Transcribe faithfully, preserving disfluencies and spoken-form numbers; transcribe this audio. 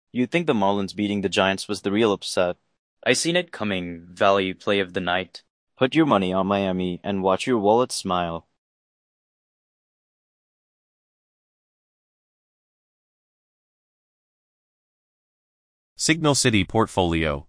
You'd think the Marlins beating the Giants was the real upset. I seen it coming, Valley play of the night. Put your money on Miami and watch your wallet smile. Signal City Portfolio.